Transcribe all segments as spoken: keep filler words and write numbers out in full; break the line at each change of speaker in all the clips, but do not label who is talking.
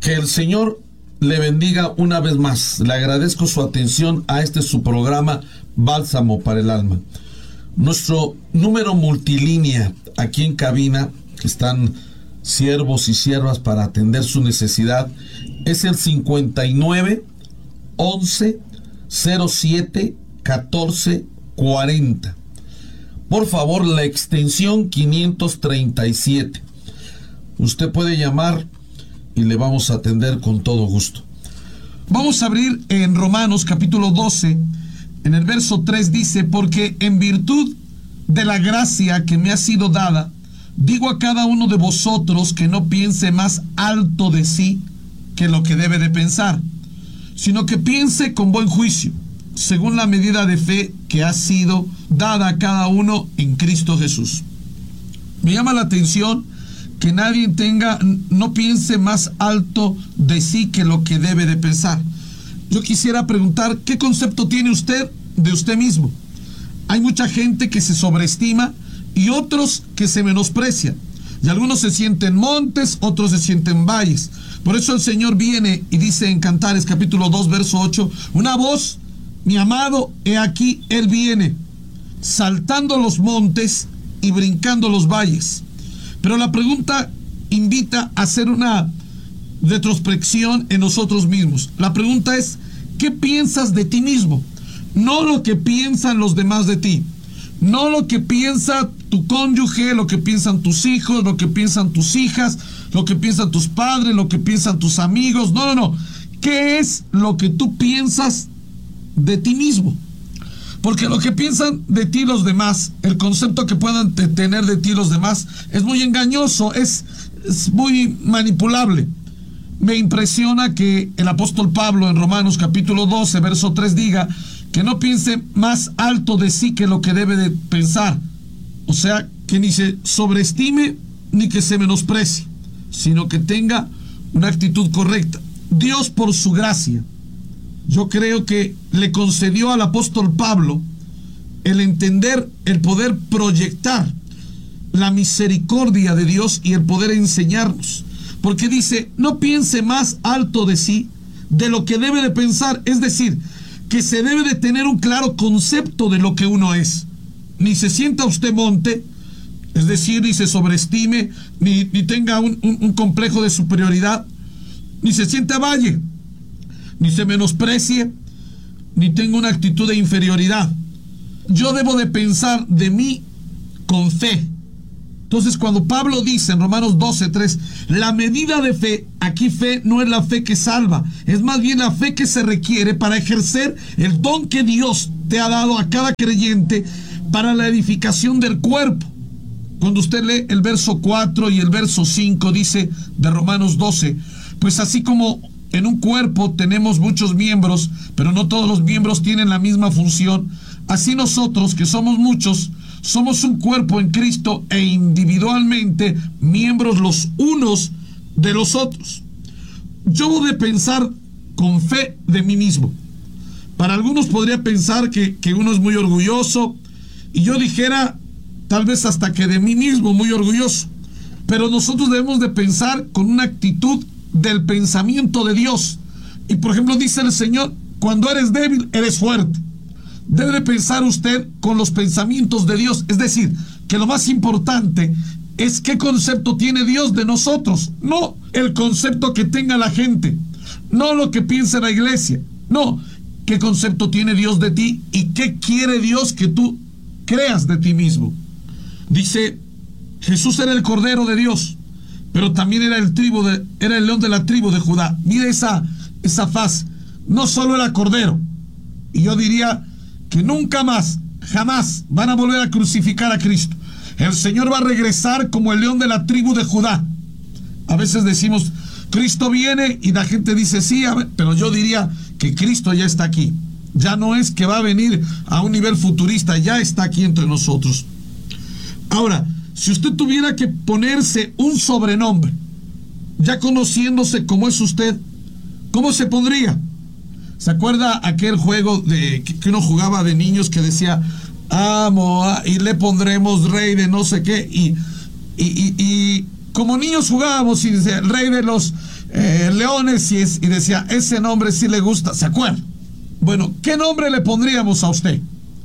Que el Señor le bendiga una vez más. Le agradezco su atención a este su programa Bálsamo para el Alma. Nuestro número multilínea aquí en cabina, que están siervos y siervas para atender su necesidad, es el cincuenta y nueve, once, cero siete, catorce, cuarenta. Por favor, la extensión quinientos treinta y siete. Usted puede llamar y le vamos a atender con todo gusto.
Vamos a abrir en Romanos capítulo doce. En el verso tres dice: porque en virtud de la gracia que me ha sido dada, digo a cada uno de vosotros que no piense más alto de sí que lo que debe de pensar, sino que piense con buen juicio, según la medida de fe que ha sido dada a cada uno en Cristo Jesús. Me llama la atención que nadie tenga, no piense más alto de sí que lo que debe de pensar. Yo quisiera preguntar, ¿qué concepto tiene usted de usted mismo? Hay mucha gente que se sobreestima y otros que se menosprecian. Y algunos se sienten montes, otros se sienten valles. Por eso el Señor viene y dice en Cantares capítulo dos, verso ocho, una voz, mi amado, he aquí, Él viene, saltando los montes y brincando los valles. Pero la pregunta invita a hacer una retrospección en nosotros mismos. La pregunta es, ¿qué piensas de ti mismo? No lo que piensan los demás de ti, no lo que piensa tu cónyuge, lo que piensan tus hijos, lo que piensan tus hijas, lo que piensan tus padres, lo que piensan tus amigos. No, no, no. ¿Qué es lo que tú piensas de ti mismo? Porque lo que piensan de ti los demás, el concepto que puedan tener de ti los demás, es muy engañoso, es, es muy manipulable. Me impresiona que el apóstol Pablo en Romanos capítulo doce, verso tres diga que no piense más alto de sí que lo que debe de pensar. O sea, que ni se sobreestime ni que se menosprecie, sino que tenga una actitud correcta. Dios, por su gracia, yo creo que le concedió al apóstol Pablo el entender, el poder proyectar la misericordia de Dios y el poder enseñarnos. Porque dice, no piense más alto de sí de lo que debe de pensar. Es decir, que se debe de tener un claro concepto de lo que uno es. Ni se sienta usted monte, es decir, ni se sobreestime, ni, ni tenga un, un, un complejo de superioridad, ni se sienta valle, ni se menosprecie, ni tenga una actitud de inferioridad. Yo debo de pensar de mí con fe. Entonces, cuando Pablo dice en Romanos doce, tres, la medida de fe, aquí fe no es la fe que salva, es más bien la fe que se requiere para ejercer el don que Dios te ha dado a cada creyente para la edificación del cuerpo. Cuando usted lee el verso cuatro y el verso cinco, dice de Romanos doce, pues así como en un cuerpo tenemos muchos miembros, pero no todos los miembros tienen la misma función, así nosotros, que somos muchos, somos un cuerpo en Cristo e individualmente miembros los unos de los otros. Yo debo de pensar con fe de mí mismo. Para algunos podría pensar que, que uno es muy orgulloso, y yo dijera tal vez hasta que de mí mismo muy orgulloso. Pero nosotros debemos de pensar con una actitud del pensamiento de Dios. Y por ejemplo dice el Señor, cuando eres débil, eres fuerte. Debe de pensar usted con los pensamientos de Dios. Es decir, que lo más importante es qué concepto tiene Dios de nosotros. No el concepto que tenga la gente, no lo que piensa la iglesia. No, qué concepto tiene Dios de ti y qué quiere Dios que tú creas de ti mismo. Dice, Jesús era el Cordero de Dios, pero también era el, tribu de, era el león de la tribu de Judá. Mire esa, esa faz. No solo era Cordero, y yo diría que nunca más, jamás van a volver a crucificar a Cristo. El Señor va a regresar como el león de la tribu de Judá. A veces decimos, Cristo viene, y la gente dice sí, pero yo diría que Cristo ya está aquí. Ya no es que va a venir a un nivel futurista, ya está aquí entre nosotros. Ahora, si usted tuviera que ponerse un sobrenombre, ya conociéndose como es usted, ¿cómo se pondría? ¿Se acuerda aquel juego de, que, que uno jugaba de niños que decía, amo, a, y le pondremos rey de no sé qué? Y, y, y, y como niños jugábamos y decía, el rey de los eh, leones y, es, y decía, ese nombre sí le gusta, ¿se acuerda? Bueno, ¿qué nombre le pondríamos a usted?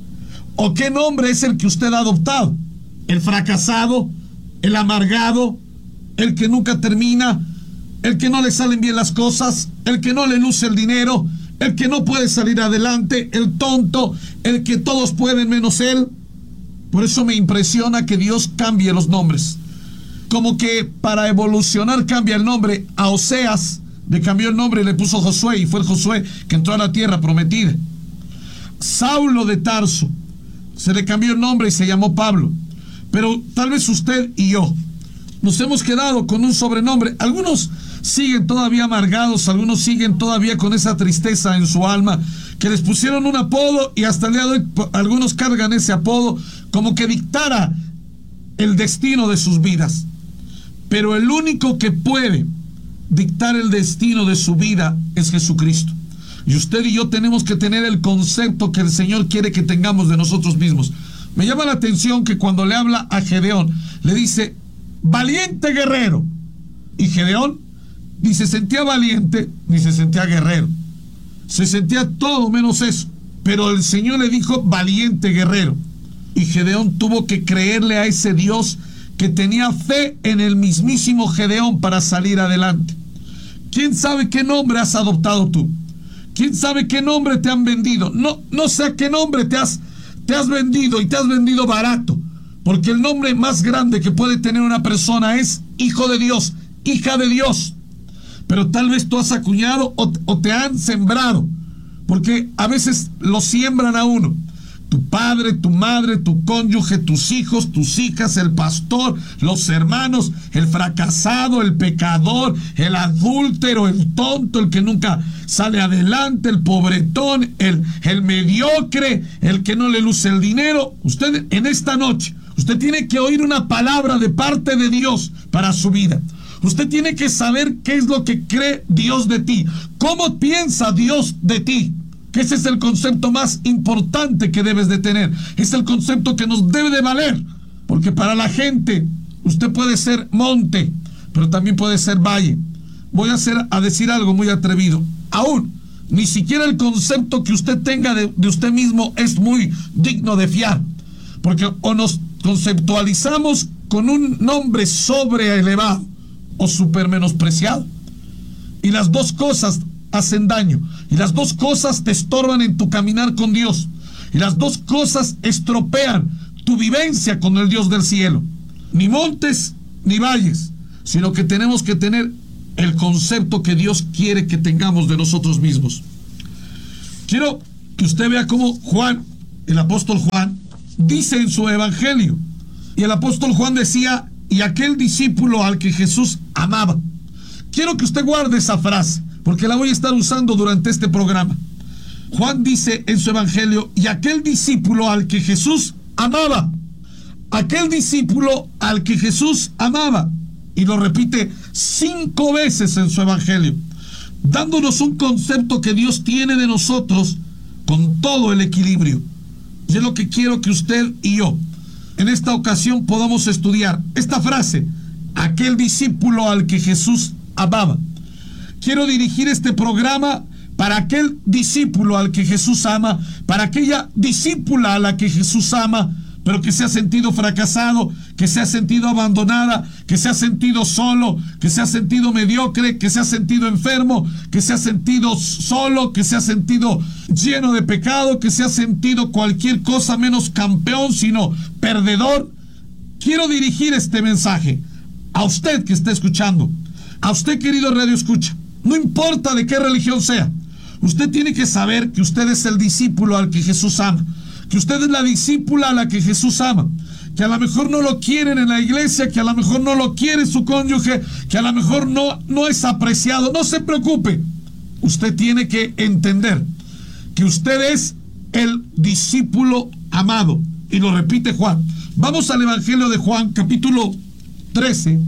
¿O qué nombre es el que usted ha adoptado? ¿El fracasado? ¿El amargado? ¿El que nunca termina? ¿El que no le salen bien las cosas? ¿El que no le luce el dinero? ¿El que no puede salir adelante? ¿El tonto? ¿El que todos pueden menos él? Por eso me impresiona que Dios cambie los nombres. Como que para evolucionar cambia el nombre. A Oseas le cambió el nombre y le puso Josué, y fue el Josué que entró a la tierra prometida. Saulo de Tarso, se le cambió el nombre y se llamó Pablo. Pero tal vez usted y yo nos hemos quedado con un sobrenombre. Algunos siguen todavía amargados, algunos siguen todavía con esa tristeza en su alma, que les pusieron un apodo y hasta el día de hoy algunos cargan ese apodo como que dictara el destino de sus vidas. Pero el único que puede dictar el destino de su vida es Jesucristo. Y usted y yo tenemos que tener el concepto que el Señor quiere que tengamos de nosotros mismos. Me llama la atención que cuando le habla a Gedeón, le dice, valiente guerrero. Y Gedeón ni se sentía valiente, ni se sentía guerrero. Se sentía todo menos eso. Pero el Señor le dijo, valiente guerrero. Y Gedeón tuvo que creerle a ese Dios que tenía fe en el mismísimo Gedeón para salir adelante. ¿Quién sabe qué nombre has adoptado tú? ¿Quién sabe qué nombre te han vendido? No, no sé a qué nombre te has, te has vendido, y te has vendido barato. Porque el nombre más grande que puede tener una persona es hijo de Dios, hija de Dios. Pero tal vez tú has acuñado o, o te han sembrado. Porque a veces lo siembran a uno. Tu padre, tu madre, tu cónyuge, tus hijos, tus hijas, el pastor, los hermanos, el fracasado, el pecador, el adúltero, el tonto, el que nunca sale adelante, el pobretón, el, el mediocre, el que no le luce el dinero. Usted en esta noche, usted tiene que oír una palabra de parte de Dios para su vida. Usted tiene que saber qué es lo que cree Dios de ti, cómo piensa Dios de ti. Que ese es el concepto más importante que debes de tener. Es el concepto que nos debe de valer. Porque para la gente, usted puede ser monte, pero también puede ser valle. Voy a, hacer, a decir algo muy atrevido. Aún, ni siquiera el concepto que usted tenga de, de usted mismo es muy digno de fiar. Porque o nos conceptualizamos con un nombre sobreelevado o super menospreciado. Y las dos cosas hacen daño, y las dos cosas te estorban en tu caminar con Dios, y las dos cosas estropean tu vivencia con el Dios del cielo. Ni montes ni valles, sino que tenemos que tener el concepto que Dios quiere que tengamos de nosotros mismos. Quiero que usted vea cómo Juan, el apóstol Juan, dice en su evangelio, y el apóstol Juan decía, y aquel discípulo al que Jesús amaba. Quiero que usted guarde esa frase, porque la voy a estar usando durante este programa. Juan dice en su evangelio, y aquel discípulo al que Jesús amaba. Aquel discípulo al que Jesús amaba. Y lo repite cinco veces en su evangelio, dándonos un concepto que Dios tiene de nosotros con todo el equilibrio. Y es lo que quiero que usted y yo en esta ocasión podamos estudiar. Esta frase, aquel discípulo al que Jesús amaba. Quiero dirigir este programa para aquel discípulo al que Jesús ama, para aquella discípula a la que Jesús ama, pero que se ha sentido fracasado, que se ha sentido abandonada, que se ha sentido solo, que se ha sentido mediocre, que se ha sentido enfermo, que se ha sentido solo, que se ha sentido lleno de pecado, que se ha sentido cualquier cosa menos campeón, sino perdedor. Quiero dirigir este mensaje a usted que está escuchando, a usted, querido Radio Escucha. No importa de qué religión sea, usted tiene que saber que usted es el discípulo al que Jesús ama, que usted es la discípula a la que Jesús ama, que a lo mejor no lo quieren en la iglesia, que a lo mejor no lo quiere su cónyuge, que a lo mejor no, no es apreciado. No se preocupe, usted tiene que entender que usted es el discípulo amado, y lo repite Juan. Vamos al evangelio de Juan, capítulo trece,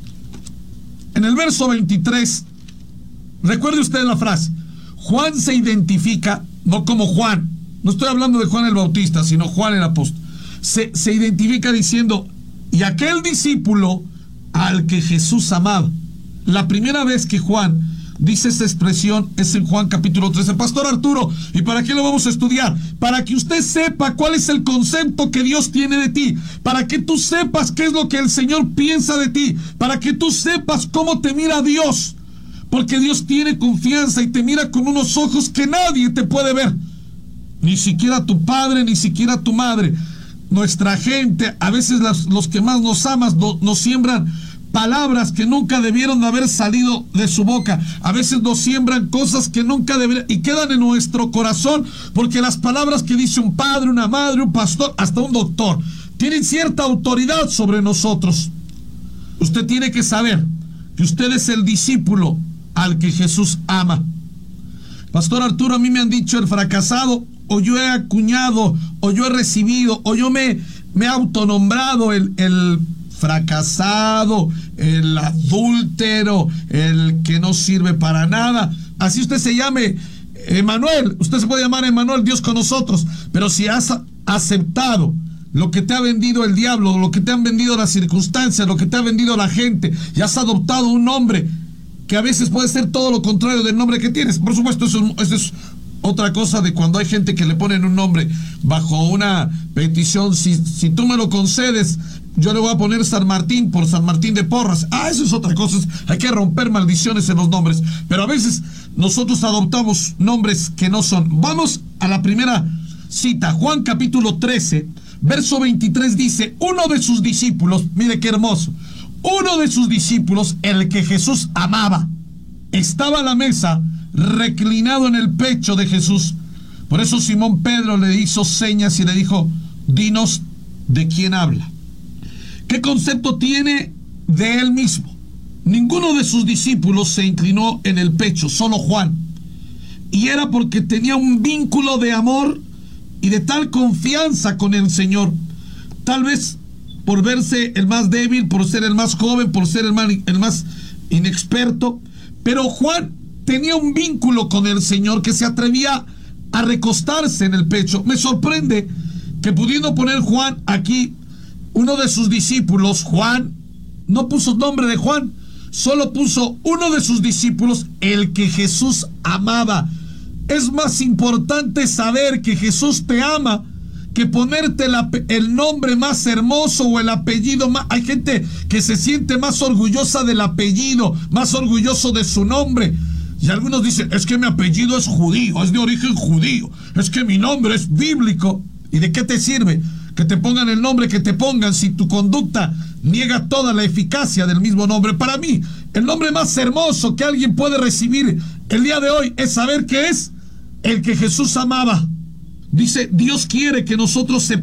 en el verso veintitrés. Recuerde usted la frase. Juan se identifica no como Juan, no estoy hablando de Juan el Bautista, sino Juan el apóstol. Se, se identifica diciendo, y aquel discípulo al que Jesús amaba. La primera vez que Juan dice esta expresión es en Juan capítulo trece. Pastor Arturo, ¿y para qué lo vamos a estudiar? Para que usted sepa cuál es el concepto que Dios tiene de ti, para que tú sepas qué es lo que el Señor piensa de ti, para que tú sepas cómo te mira Dios, porque Dios tiene confianza y te mira con unos ojos que nadie te puede ver, ni siquiera tu padre, ni siquiera tu madre. Nuestra gente, a veces las, los que más nos aman, no, nos siembran palabras que nunca debieron de haber salido de su boca. A veces nos siembran cosas que nunca deberían y quedan en nuestro corazón, porque las palabras que dice un padre, una madre, un pastor, hasta un doctor, tienen cierta autoridad sobre nosotros. Usted tiene que saber que usted es el discípulo al que Jesús ama. Pastor Arturo, a mí me han dicho el fracasado, o yo he acuñado, o yo he recibido, o yo me, me he autonombrado el, el fracasado, el adúltero, el que no sirve para nada. Así usted se llame Emmanuel, usted se puede llamar Emmanuel, Dios con nosotros, pero si has aceptado lo que te ha vendido el diablo, lo que te han vendido las circunstancias, lo que te ha vendido la gente, y has adoptado un nombre que a veces puede ser todo lo contrario del nombre que tienes. Por supuesto, eso, eso es otra cosa de cuando hay gente que le ponen un nombre bajo una petición. Si, si tú me lo concedes, yo le voy a poner San Martín por San Martín de Porras. Ah, eso es otra cosa. Hay que romper maldiciones en los nombres. Pero a veces nosotros adoptamos nombres que no son. Vamos a la primera cita. Juan capítulo trece, verso veintitrés dice, uno de sus discípulos, mire qué hermoso, uno de sus discípulos, el que Jesús amaba, estaba a la mesa reclinado en el pecho de Jesús. Por eso Simón Pedro le hizo señas y le dijo, dinos de quién habla. ¿Qué concepto tiene de él mismo? Ninguno de sus discípulos se inclinó en el pecho, solo Juan. Y era porque tenía un vínculo de amor y de tal confianza con el Señor. Tal vez por verse el más débil, por ser el más joven, por ser el más, el más inexperto. Pero Juan tenía un vínculo con el Señor que se atrevía a recostarse en el pecho. Me sorprende que pudiendo poner Juan aquí, uno de sus discípulos, Juan, no puso nombre de Juan, solo puso uno de sus discípulos, el que Jesús amaba. Es más importante saber que Jesús te ama que ponerte el, el nombre más hermoso o el apellido más. Hay gente que se siente más orgullosa del apellido, más orgulloso de su nombre. Y algunos dicen, es que mi apellido es judío, es de origen judío, es que mi nombre es bíblico. ¿Y de qué te sirve que te pongan el nombre que te pongan si tu conducta niega toda la eficacia del mismo nombre? Para mí, el nombre más hermoso que alguien puede recibir el día de hoy es saber que es el que Jesús amaba. Dice, Dios quiere que nosotros sepamos